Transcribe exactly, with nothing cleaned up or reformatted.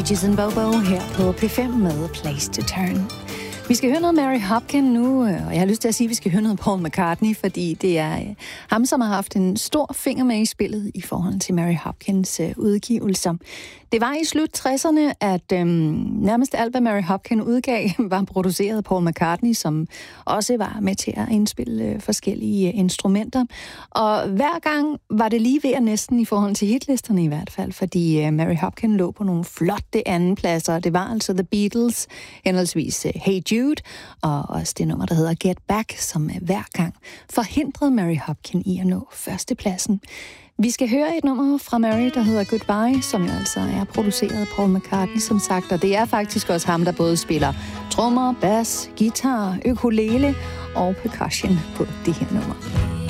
Peaches and Bobo her på P fem med Place to Turn. Vi skal høre noget Mary Hopkin nu, og jeg har lyst til at sige, at vi skal høre noget Paul McCartney, fordi det er ham, som har haft en stor finger med i spillet i forhold til Mary Hopkins udgivelser. Det var i slut tresserne, at øhm, nærmest alt, hvad Mary Hopkin udgav, var produceret af Paul McCartney, som også var med til at indspille øh, forskellige øh, instrumenter. Og hver gang var det lige ved at næsten i forhold til hitlisterne i hvert fald, fordi øh, Mary Hopkin lå på nogle flotte andenpladser. Det var altså The Beatles, henholdsvis øh, Hey Jude, og også det nummer, der hedder Get Back, som øh, hver gang forhindrede Mary Hopkin i at nå førstepladsen. Vi skal høre et nummer fra Mary, der hedder Goodbye, som jo altså er produceret af Paul McCartney, som sagt. Og det er faktisk også ham, der både spiller trommer, bass, guitar, ukulele og percussion på det her nummer.